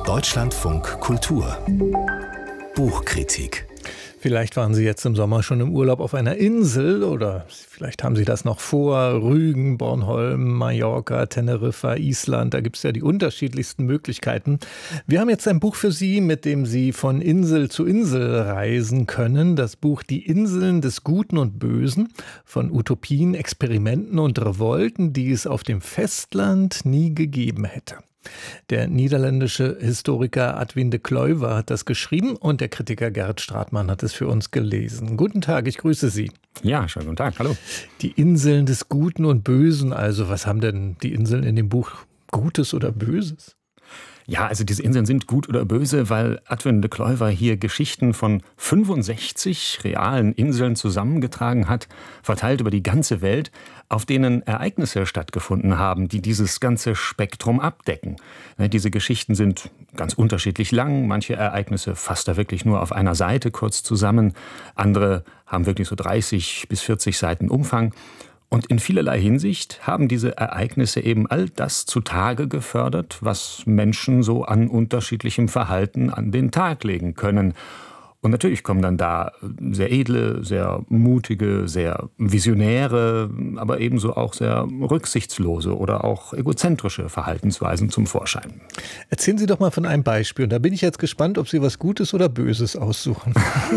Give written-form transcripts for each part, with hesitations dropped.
Deutschlandfunk Kultur Buchkritik. Vielleicht waren Sie jetzt im Sommer schon im Urlaub auf einer Insel oder vielleicht haben Sie das noch vor. Rügen, Bornholm, Mallorca, Teneriffa, Island, da gibt es ja die unterschiedlichsten Möglichkeiten. Wir haben jetzt ein Buch für Sie, mit dem Sie von Insel zu Insel reisen können. Das Buch Die Inseln des Guten und Bösen, von Utopien, Experimenten und Revolten, die es auf dem Festland nie gegeben hätte. Der niederländische Historiker Adwin de Kluyver hat das geschrieben und der Kritiker Gerrit Stratmann hat es für uns gelesen. Guten Tag, ich grüße Sie. Ja, schönen guten Tag, hallo. Die Inseln des Guten und Bösen, also was haben denn die Inseln in dem Buch Gutes oder Böses? Ja, also diese Inseln sind gut oder böse, weil Adwin de Kluyver hier Geschichten von 65 realen Inseln zusammengetragen hat, verteilt über die ganze Welt, auf denen Ereignisse stattgefunden haben, die dieses ganze Spektrum abdecken. Diese Geschichten sind ganz unterschiedlich lang, manche Ereignisse fasst er wirklich nur auf einer Seite kurz zusammen, andere haben wirklich so 30 bis 40 Seiten Umfang. Und in vielerlei Hinsicht haben diese Ereignisse eben all das zutage gefördert, was Menschen so an unterschiedlichem Verhalten an den Tag legen können. Und natürlich kommen dann da sehr edle, sehr mutige, sehr visionäre, aber ebenso auch sehr rücksichtslose oder auch egozentrische Verhaltensweisen zum Vorschein. Erzählen Sie doch mal von einem Beispiel. Und da bin ich jetzt gespannt, ob Sie was Gutes oder Böses aussuchen.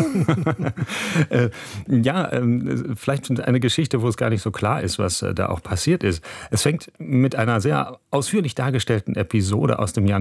Vielleicht eine Geschichte, wo es gar nicht so klar ist, was da auch passiert ist. Es fängt mit einer sehr ausführlich dargestellten Episode aus dem Jahr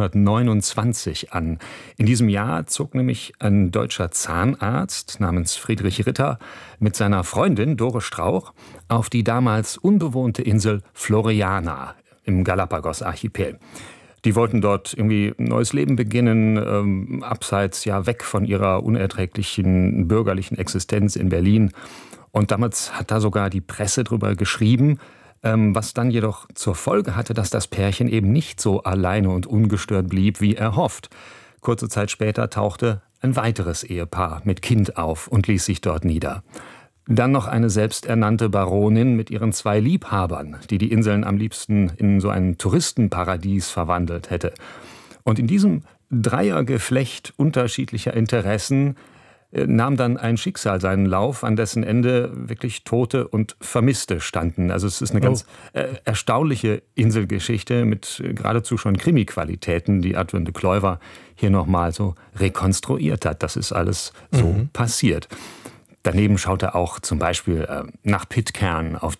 1929 an. In diesem Jahr zog nämlich ein deutscher Zahnarzt namens Friedrich Ritter mit seiner Freundin Dore Strauch auf die damals unbewohnte Insel Floriana im Galapagos-Archipel. Die wollten dort irgendwie ein neues Leben beginnen, abseits, ja, weg von ihrer unerträglichen bürgerlichen Existenz in Berlin. Und damals hat da sogar die Presse drüber geschrieben, was dann jedoch zur Folge hatte, dass das Pärchen eben nicht so alleine und ungestört blieb, wie erhofft. Kurze Zeit später tauchte ein weiteres Ehepaar mit Kind auf und ließ sich dort nieder. Dann noch eine selbsternannte Baronin mit ihren 2 Liebhabern, die die Inseln am liebsten in so ein Touristenparadies verwandelt hätte. Und in diesem Dreiergeflecht unterschiedlicher Interessen nahm dann ein Schicksal seinen Lauf, an dessen Ende wirklich Tote und Vermisste standen. Also es ist eine ganz erstaunliche Inselgeschichte mit geradezu schon Krimi-Qualitäten, die Adwin de Kluyver hier nochmal so rekonstruiert hat. Das ist alles so passiert. Daneben schaut er auch zum Beispiel nach Pitcairn, auf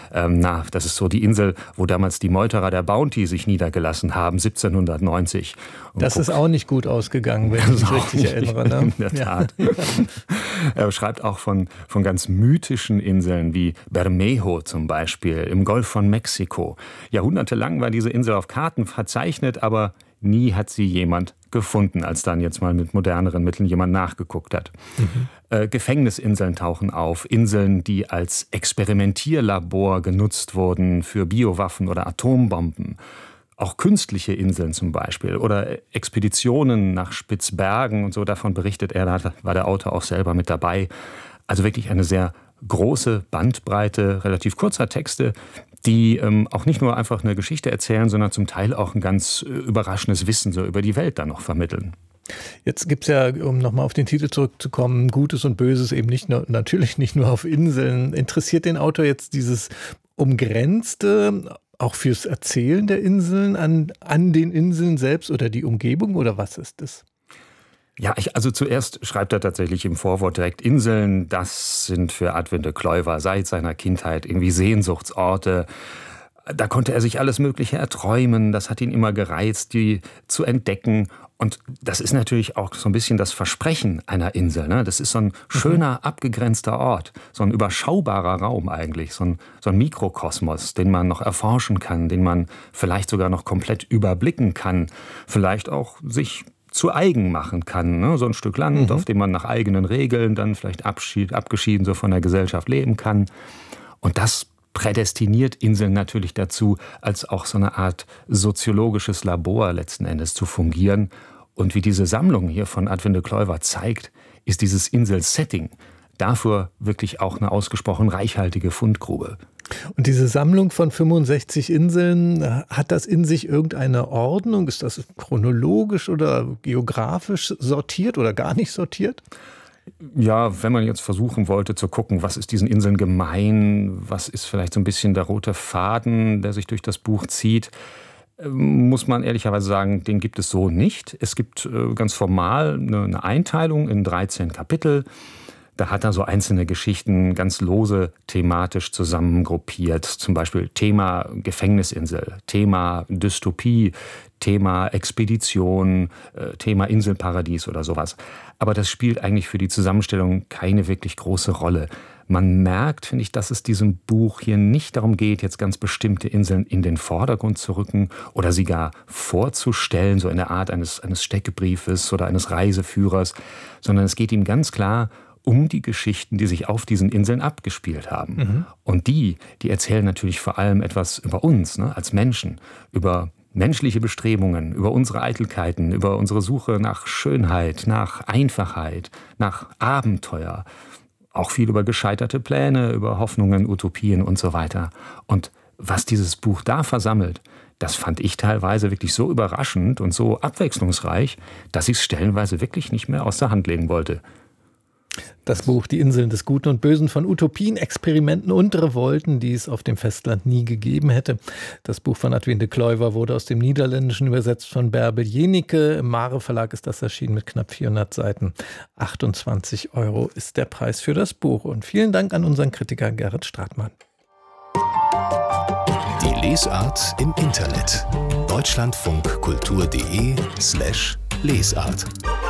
das ist so die Insel, wo damals die Meuterer der Bounty sich niedergelassen haben, 1790. Das ist auch nicht gut ausgegangen, wenn ich mich richtig erinnere. Ne? In der Tat. Ja. Er schreibt auch von ganz mythischen Inseln wie Bermejo zum Beispiel, im Golf von Mexiko. Jahrhundertelang war diese Insel auf Karten verzeichnet, aber nie hat sie jemand gefunden, als dann jetzt mal mit moderneren Mitteln jemand nachgeguckt hat. Gefängnisinseln tauchen auf, Inseln, die als Experimentierlabor genutzt wurden für Biowaffen oder Atombomben. Auch künstliche Inseln zum Beispiel oder Expeditionen nach Spitzbergen und so, davon berichtet er, da war der Autor auch selber mit dabei. Also wirklich eine sehr große Bandbreite relativ kurzer Texte, die auch nicht nur einfach eine Geschichte erzählen, sondern zum Teil auch ein ganz überraschendes Wissen so über die Welt dann noch vermitteln. Jetzt gibt es ja, um nochmal auf den Titel zurückzukommen, Gutes und Böses eben natürlich nicht nur auf Inseln. Interessiert den Autor jetzt dieses Umgrenzte auch fürs Erzählen der Inseln an den Inseln selbst oder die Umgebung oder was ist das? Ja, also zuerst schreibt er tatsächlich im Vorwort direkt, Inseln, das sind für Adwin de Kluyver seit seiner Kindheit irgendwie Sehnsuchtsorte. Da konnte er sich alles Mögliche erträumen, das hat ihn immer gereizt, die zu entdecken. Und das ist natürlich auch so ein bisschen das Versprechen einer Insel. Ne? Das ist so ein schöner, abgegrenzter Ort, so ein überschaubarer Raum eigentlich, so ein Mikrokosmos, den man noch erforschen kann, den man vielleicht sogar noch komplett überblicken kann, vielleicht auch sich zu eigen machen kann. Ne? So ein Stück Land, auf dem man nach eigenen Regeln dann vielleicht abgeschieden so von der Gesellschaft leben kann. Und das prädestiniert Inseln natürlich dazu, als auch so eine Art soziologisches Labor letzten Endes zu fungieren. Und wie diese Sammlung hier von Adwin de Kluyver zeigt, ist dieses Inselsetting dafür wirklich auch eine ausgesprochen reichhaltige Fundgrube. Und diese Sammlung von 65 Inseln, hat das in sich irgendeine Ordnung? Ist das chronologisch oder geografisch sortiert oder gar nicht sortiert? Ja, wenn man jetzt versuchen wollte zu gucken, was ist diesen Inseln gemein, was ist vielleicht so ein bisschen der rote Faden, der sich durch das Buch zieht, muss man ehrlicherweise sagen, den gibt es so nicht. Es gibt ganz formal eine Einteilung in 13 Kapitel. Da hat er so einzelne Geschichten ganz lose thematisch zusammengruppiert. Zum Beispiel Thema Gefängnisinsel, Thema Dystopie, Thema Expedition, Thema Inselparadies oder sowas. Aber das spielt eigentlich für die Zusammenstellung keine wirklich große Rolle. Man merkt, finde ich, dass es diesem Buch hier nicht darum geht, jetzt ganz bestimmte Inseln in den Vordergrund zu rücken oder sie gar vorzustellen, so in der Art eines Steckebriefes oder eines Reiseführers, sondern es geht ihm ganz klar um die Geschichten, die sich auf diesen Inseln abgespielt haben. Mhm. Und die erzählen natürlich vor allem etwas über uns, ne, als Menschen, über menschliche Bestrebungen, über unsere Eitelkeiten, über unsere Suche nach Schönheit, nach Einfachheit, nach Abenteuer, auch viel über gescheiterte Pläne, über Hoffnungen, Utopien und so weiter. Und was dieses Buch da versammelt, das fand ich teilweise wirklich so überraschend und so abwechslungsreich, dass ich es stellenweise wirklich nicht mehr aus der Hand legen wollte. Das Buch »Die Inseln des Guten und Bösen« von Utopien, Experimenten und Revolten, die es auf dem Festland nie gegeben hätte. Das Buch von Adwin de Kluyver wurde aus dem Niederländischen übersetzt von Bärbel Jenicke. Im Mare Verlag ist das erschienen mit knapp 400 Seiten. 28 € ist der Preis für das Buch. Und vielen Dank an unseren Kritiker Gerrit Stratmann. Die Lesart im Internet. deutschlandfunkkultur.de/Lesart